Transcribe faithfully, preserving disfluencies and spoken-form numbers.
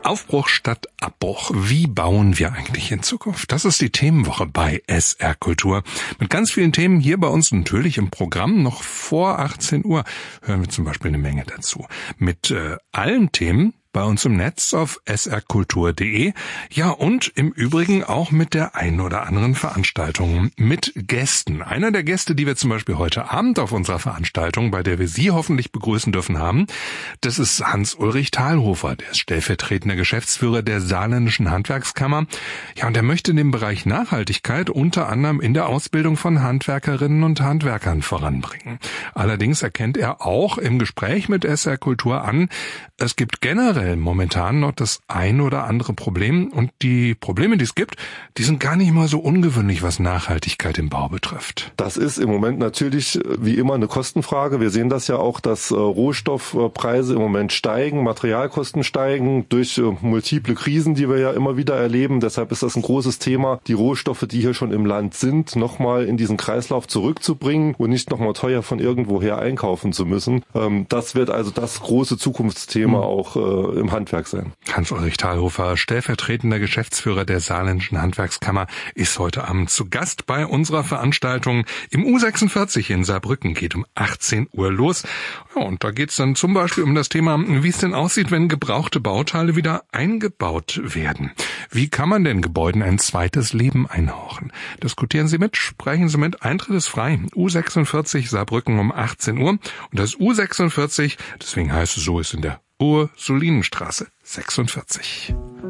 Aufbruch statt Abbruch. Wie bauen wir eigentlich in Zukunft? Das ist die Themenwoche bei S R Kultur. Mit ganz vielen Themen hier bei uns natürlich im Programm. Noch vor achtzehn Uhr hören wir zum Beispiel eine Menge dazu. Mit äh, allen Themen bei uns im Netz auf s r kultur punkt d e. Ja, und im Übrigen auch mit der einen oder anderen Veranstaltung mit Gästen. Einer der Gäste, die wir zum Beispiel heute Abend auf unserer Veranstaltung, bei der wir Sie hoffentlich begrüßen dürfen haben, das ist Hans-Ulrich Thalhofer. Der ist stellvertretender Geschäftsführer der Saarländischen Handwerkskammer. Ja, und er möchte den Bereich Nachhaltigkeit unter anderem in der Ausbildung von Handwerkerinnen und Handwerkern voranbringen. Allerdings erkennt er auch im Gespräch mit S R Kultur an, es gibt generell momentan noch das ein oder andere Problem, und die Probleme, die es gibt, die sind gar nicht mal so ungewöhnlich, was Nachhaltigkeit im Bau betrifft. Das ist im Moment natürlich wie immer eine Kostenfrage. Wir sehen das ja auch, dass äh, Rohstoffpreise im Moment steigen, Materialkosten steigen durch äh, multiple Krisen, die wir ja immer wieder erleben. Deshalb ist das ein großes Thema, die Rohstoffe, die hier schon im Land sind, nochmal in diesen Kreislauf zurückzubringen und nicht nochmal teuer von irgendwoher einkaufen zu müssen. Ähm, das wird also das große Zukunftsthema mhm. auch äh, im Handwerk sein. Hans-Ulrich Thalhofer, stellvertretender Geschäftsführer der Saarländischen Handwerkskammer, ist heute Abend zu Gast bei unserer Veranstaltung im U sechsundvierzig in Saarbrücken. Geht um achtzehn Uhr los. Ja, und da geht es dann zum Beispiel um das Thema, wie es denn aussieht, wenn gebrauchte Bauteile wieder eingebaut werden. Wie kann man denn Gebäuden ein zweites Leben einhauchen? Diskutieren Sie mit, sprechen Sie mit. Eintritt ist frei. U sechsundvierzig Saarbrücken um achtzehn Uhr. Und das U sechsundvierzig, deswegen heißt es so, ist in der Ursulinenstraße sechsundvierzig.